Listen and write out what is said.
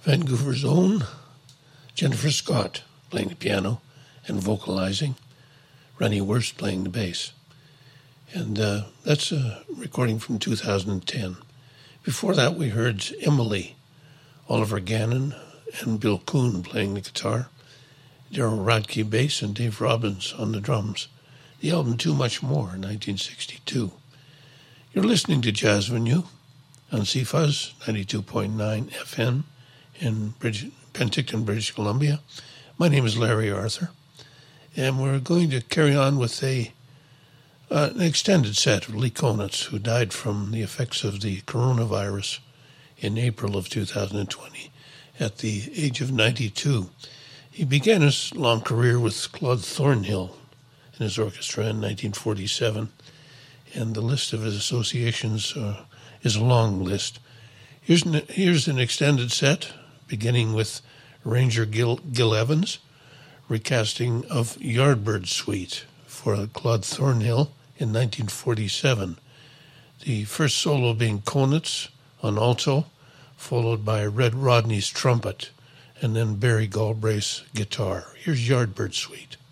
Vancouver's own Jennifer Scott playing the piano and vocalizing, Ronnie Wurst playing the bass. And that's a recording from 2010. Before that, we heard Emily, Oliver Gannon, and Bill Kuhn playing the guitar, Darryl Radke bass, and Dave Robbins on the drums. The album Too Much More, 1962. You're listening to Jazz Venue on CFuzz 92.9 FM in Penticton, British Columbia. My name is Larry Arthur, and we're going to carry on with an extended set of Lee Konitz, who died from the effects of the coronavirus in April of 2020 at the age of 92. He began his long career with Claude Thornhill in his orchestra in 1947, and the list of his associations is a long list. Here's an extended set, beginning with arranger Gil Evans, recasting of Yardbird Suite for Claude Thornhill in 1947. The first solo being Konitz on alto, followed by Red Rodney's trumpet, and then Barry Galbraith's guitar. Here's Yardbird Suite.